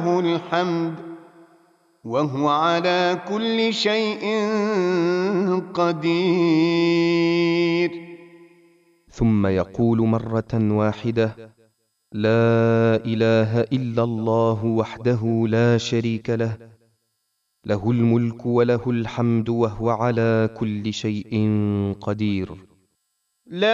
الحمد وهو على كل شيء قدير. ثم يقول مرة واحدة: لا إله إلا الله وحده لا شريك له، له الملك وله الحمد وهو على كل شيء قدير.